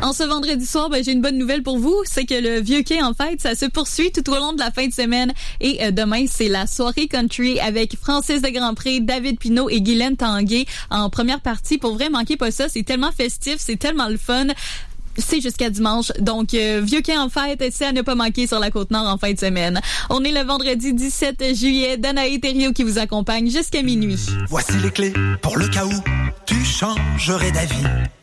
En ce vendredi soir, j'ai une bonne nouvelle pour vous. C'est que le Vieux Quai, en fait, ça se poursuit tout au long de la fin de semaine. Et demain, c'est la soirée country avec Francis de Grandpré, David Pinault et Guylaine Tanguay en première partie. Pour vrai, manquez pas ça. C'est tellement festif, c'est tellement le fun. C'est jusqu'à dimanche. Donc, Vieux Quai en fête, c'est à ne pas manquer sur la Côte-Nord en fin de semaine. On est le vendredi 17 juillet. Danae Thériault qui vous accompagne jusqu'à minuit. Voici les clés pour le cas où tu changerais d'avis.